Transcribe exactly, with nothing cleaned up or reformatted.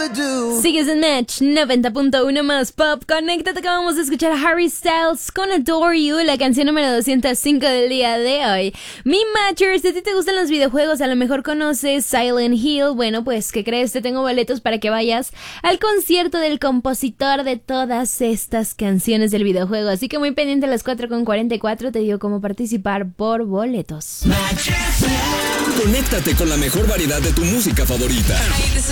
Sigues en Match noventa punto uno más Pop. Conéctate, que vamos a escuchar a Harry Styles con Adore You, la canción número doscientos cinco del día de hoy. Mi Matchers, si a ti te gustan los videojuegos, a lo mejor conoces Silent Hill. Bueno, pues, ¿qué crees? Te tengo boletos para que vayas al concierto del compositor de todas estas canciones del videojuego. Así que muy pendiente a las cuatro con cuarenta y cuatro, te digo cómo participar por boletos. Conéctate con la mejor variedad de tu música favorita.